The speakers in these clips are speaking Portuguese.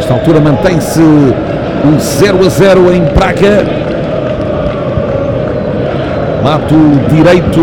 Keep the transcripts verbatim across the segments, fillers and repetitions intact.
Nesta altura mantém-se um zero a zero em Braga. Lado direito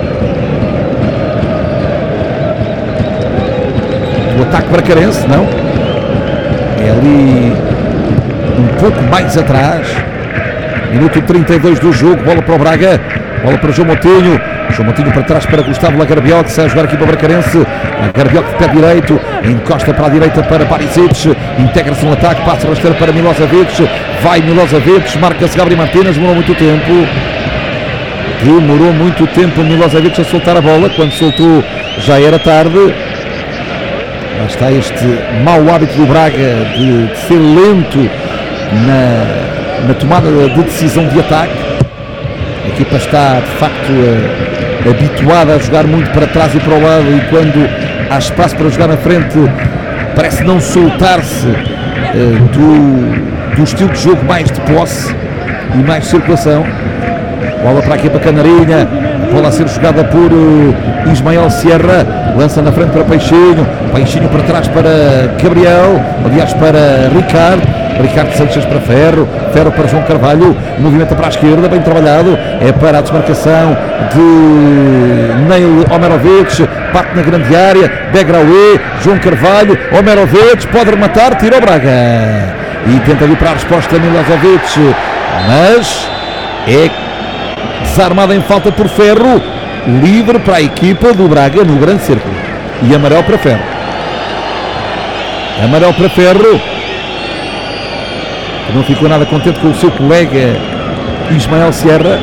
do ataque bracarense, não? É ali um pouco mais atrás. Minuto trinta e dois do jogo, bola para o Braga, bola para João Moutinho. João Moutinho para trás para Gustavo Lagarbiol, que sai a jogar aqui para o Bracarense. Lagarbiol de pé direito, encosta para a direita para Barisic, integra-se no ataque, passa a rasteira para Milosevic, vai Milosevic, marca-se Gabriel Martínez, demorou muito tempo. Demorou muito tempo Milosevic a soltar a bola, quando soltou já era tarde. Lá está este mau hábito do Braga de, de ser lento na, na tomada de decisão de ataque. A equipa está de facto a, habituada a jogar muito para trás e para o lado, e quando há espaço para jogar na frente parece não soltar-se uh, do, do estilo de jogo mais de posse e mais de circulação. Bola para a equipa canarinha, bola a ser jogada por uh, Ismael Sierra, lança na frente para Peixinho, Peixinho para trás para Gabriel, aliás para Ricardo, Ricardo Sanchez para Ferro, Ferro para João Carvalho, movimenta para a esquerda, bem trabalhado, é para a desmarcação de Neil Omerovic, parte na grande área, Begraoui, João Carvalho, Omerovic, pode rematar, tira o Braga, e tenta vir para a resposta Milosevic, mas é desarmada em falta por Ferro, livre para a equipa do Braga no grande círculo, e amarelo para Ferro, amarelo para Ferro, que não ficou nada contente com o seu colega Ismael Sierra,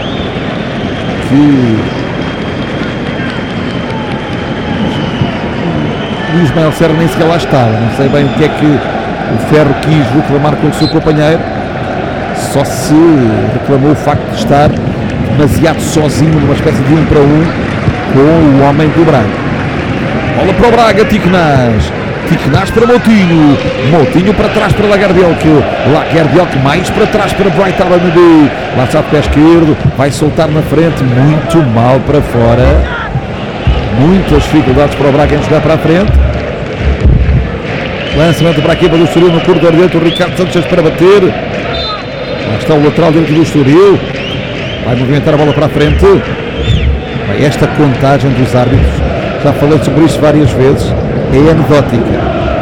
que o Ismael Sierra nem sequer lá estava, não sei bem o que é que o Ferro quis reclamar com o seu companheiro, só se reclamou o facto de estar demasiado sozinho numa espécie de um para um com o homem do Braga. Bola para o Braga, Tiquenaz, Tiquenaz para Moutinho, Moutinho para trás para Lagarbiol, Lagarbiol mais para trás para Bright Albanidi, lá está de pé esquerdo, vai soltar na frente, muito mal para fora, muitas dificuldades para o Braga em jogar para a frente. Lançamento para a equipa do Estoril no corredor dentro, o Ricardo Sanchez para bater, lá está o lateral dentro do Estoril, vai movimentar a bola para a frente. Bem, esta contagem dos árbitros, já falei sobre isto várias vezes, é anedótica.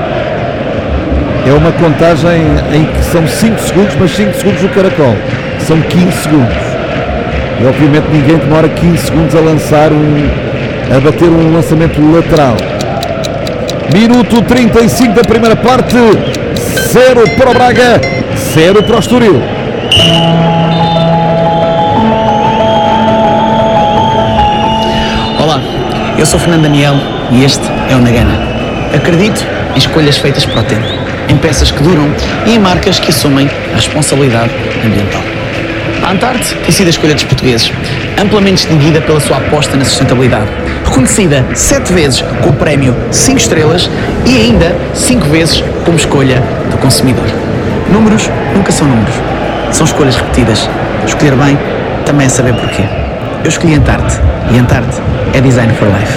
É uma contagem em que são cinco segundos, mas cinco segundos no caracol, são quinze segundos. E obviamente ninguém demora quinze segundos a lançar um, a bater um lançamento lateral. Minuto trinta e cinco da primeira parte, zero para o Braga, zero para o Estoril. Olá, eu sou Fernando Daniel e este é o Nagana. Acredito em escolhas feitas para o tempo, em peças que duram e em marcas que assumem a responsabilidade ambiental. A Antarte tem sido a escolha dos portugueses, amplamente distinguida pela sua aposta na sustentabilidade, reconhecida sete vezes com o prémio cinco estrelas e ainda cinco vezes como escolha do consumidor. Números nunca são números, são escolhas repetidas. Escolher bem também é saber porquê. Eu escolhi Antarte e Antarte é Design for Life.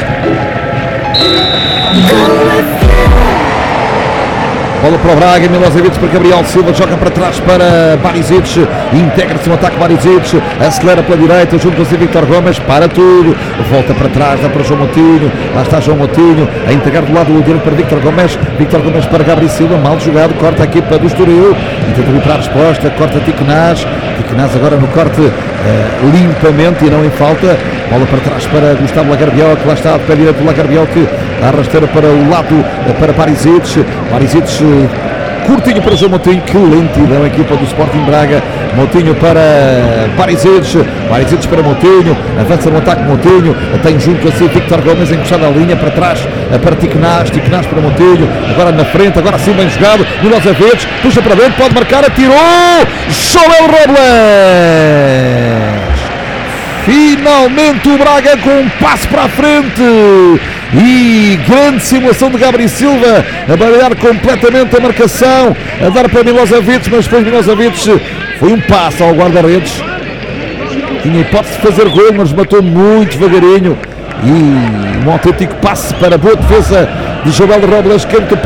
Bola para o Braga, Milosevic para Gabriel Silva, joga para trás para Barisic, integra-se no ataque Barisic, acelera pela direita, junto-se a Víctor Gomes, para tudo, volta para trás, dá para João Moutinho, lá está João Moutinho, a integrar do lado direito para Víctor Gomes, Víctor Gomes para Gabriel Silva, mal jogado, corta a equipa do Estoril, e tenta vir para a resposta, corta Tiquenaz, Tiquenaz agora no corte uh, limpamente e não em falta, bola para trás para Gustavo Lagarbiol, que lá está de pé direito do Lagarbiol, que dá a rasteira para o lado, uh, para Barisic, Barisic uh, curtinho para João Moutinho, que lentidão a equipa do Sporting Braga, Moutinho para Barisic, Barisic para Moutinho, avança no ataque Moutinho, tem junto a si Víctor Gomes encostado à linha, para trás para Tiquenaz, Tiquenaz para Moutinho, agora na frente, agora sim bem jogado, Milosevic, puxa para dentro, pode marcar, atirou, Joel Robles! Finalmente o Braga com um passo para a frente e grande simulação de Gabriel Silva a baralhar completamente a marcação, a dar para Milosevic, mas depois Milosevic foi um passo ao guarda-redes, tinha hipótese de fazer gol, mas matou muito devagarinho, e um autêntico passe para a boa defesa de Joel Robles, que